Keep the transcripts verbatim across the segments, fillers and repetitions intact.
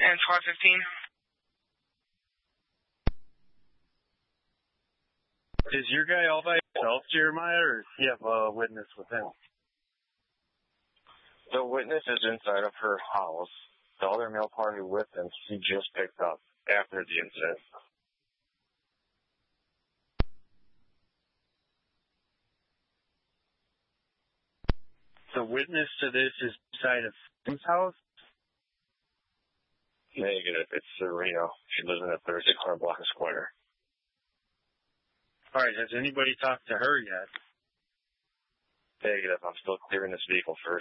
and squad fifteen. Is your guy all by himself, Jeremiah, or do you have a witness with him? The witness is inside of her house. The other male party with him, she just picked up after the incident. The witness to this is inside of his house? Negative. It's Serena. She lives in a thirty-six hundred block of Square. All right, has anybody talked to her yet? Negative. I'm still clearing this vehicle first.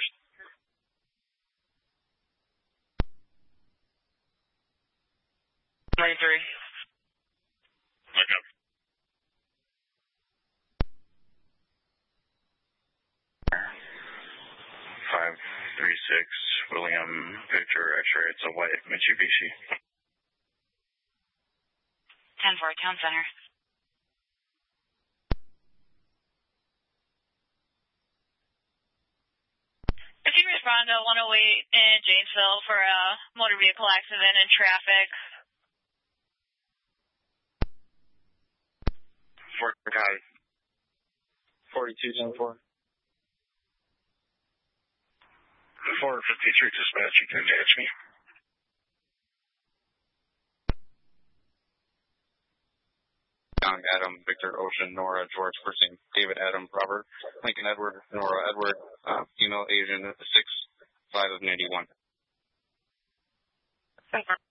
ninety-three. Okay. five three six, William Victor X-ray. It's a white Mitsubishi. ten four, Town Center. If you respond to one oh eight in Janesville for a motor vehicle accident in traffic. Fort Guy. forty-two ten four. four fifty-three dispatch, you can catch me. Young, Adam, Victor, Ocean, Nora, George, Pershing, David, Adam, Robert, Lincoln, Edward, Nora, Edward, uh, female, Asian, six, five of ninety-one.